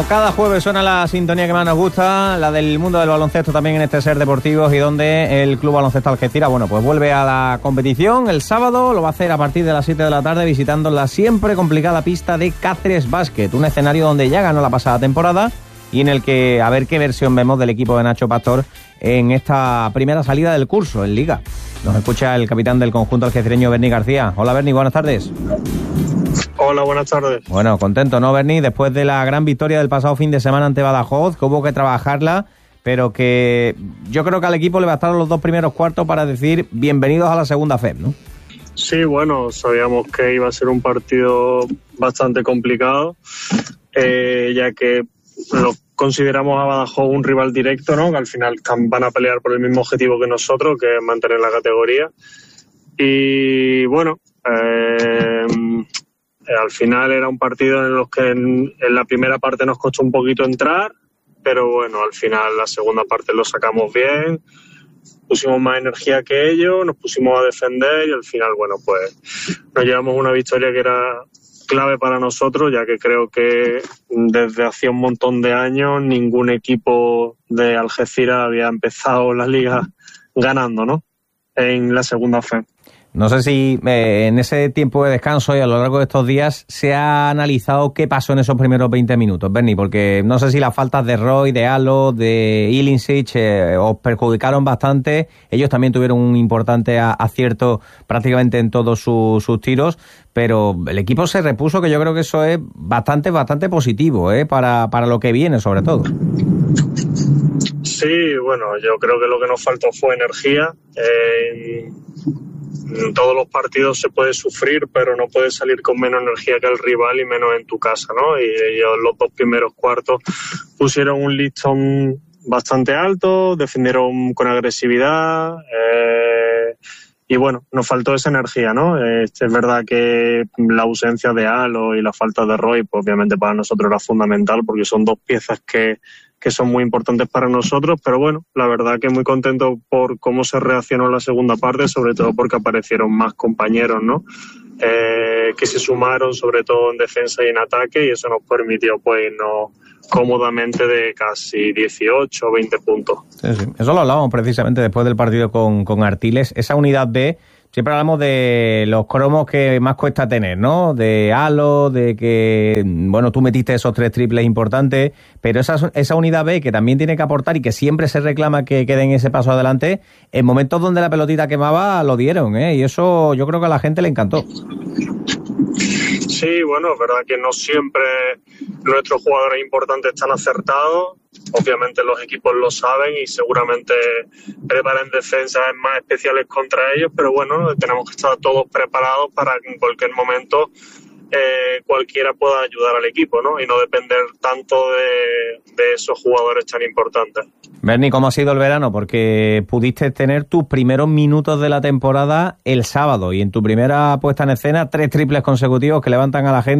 Cada jueves suena la sintonía que más nos gusta, la del mundo del baloncesto también en este Ser Deportivos, y donde el Club Baloncesto Algeciras, pues vuelve a la competición el sábado, lo va a hacer a partir de las 7 de la tarde visitando la siempre complicada pista de Cáceres Basket, un escenario donde ya ganó la pasada temporada y en el que a ver qué versión vemos del equipo de Nacho Pastor en esta primera salida del curso en Liga. Nos escucha el capitán del conjunto algecireño, Berni García. Hola Berni, buenas tardes. Hola, buenas tardes. Bueno, contento, ¿no, Berni? Después de la gran victoria del pasado fin de semana ante Badajoz, que hubo que trabajarla, pero que yo creo que al equipo le bastaron los 2 primeros cuartos para decir bienvenidos a la segunda FEP, ¿no? Sí, bueno, sabíamos que iba a ser un partido bastante complicado, ya que lo consideramos a Badajoz un rival directo, ¿no? Que al final van a pelear por el mismo objetivo que nosotros, que es mantener la categoría. Y bueno, al final era un partido en los que en la primera parte nos costó un poquito entrar, pero bueno, al final la segunda parte lo sacamos bien, pusimos más energía que ellos, nos pusimos a defender y al final, bueno, pues nos llevamos una victoria que era clave para nosotros, ya que creo que desde hace un montón de años ningún equipo de Algeciras había empezado la liga ganando, ¿no? En la segunda FEP. No sé si en ese tiempo de descanso y a lo largo de estos días se ha analizado qué pasó en esos primeros 20 minutos, Berni, porque no sé si las faltas de Roy, de Alo, de Ilincic os perjudicaron bastante. Ellos también tuvieron un importante acierto prácticamente en todos sus tiros, pero el equipo se repuso, que yo creo que eso es bastante positivo, para lo que viene sobre todo. Sí, bueno, yo creo que lo que nos faltó fue energía. En todos los partidos se puede sufrir, pero no puedes salir con menos energía que el rival y menos en tu casa, ¿no? Y ellos los 2 primeros cuartos pusieron un listón bastante alto, defendieron con agresividad, y bueno, nos faltó esa energía, ¿no? Es verdad que la ausencia de Alo y la falta de Roy, pues obviamente para nosotros era fundamental, porque son 2 piezas que son muy importantes para nosotros, pero bueno, la verdad que muy contento por cómo se reaccionó en la segunda parte, sobre todo porque aparecieron más compañeros, ¿no? Que se sumaron sobre todo en defensa y en ataque, y eso nos permitió pues irnos cómodamente de casi 18 o 20 puntos. Sí. Eso lo hablábamos precisamente después del partido con Artiles, esa unidad B. Siempre hablamos de los cromos que más cuesta tener, ¿no? De Alo, de que, bueno, tú metiste esos 3 triples importantes, pero esa unidad B que también tiene que aportar y que siempre se reclama que den ese paso adelante, en momentos donde la pelotita quemaba lo dieron, y eso yo creo que a la gente le encantó. Sí, bueno, es verdad que no siempre nuestros jugadores importantes están acertados. Obviamente los equipos lo saben y seguramente preparen defensas más especiales contra ellos, pero bueno, tenemos que estar todos preparados para que en cualquier momento cualquiera pueda ayudar al equipo, ¿no? Y no depender tanto de esos jugadores tan importantes. Berni, ¿cómo ha sido el verano? Porque pudiste tener tus primeros minutos de la temporada el sábado y en tu primera puesta en escena 3 triples consecutivos que levantan a la gente.